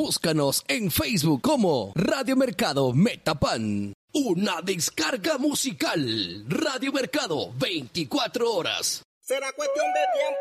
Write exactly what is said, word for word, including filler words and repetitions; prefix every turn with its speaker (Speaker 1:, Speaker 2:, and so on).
Speaker 1: Búscanos en Facebook como Radio Mercado Metapan. Una descarga musical. Radio Mercado, veinticuatro horas.
Speaker 2: Será cuestión de tiempo.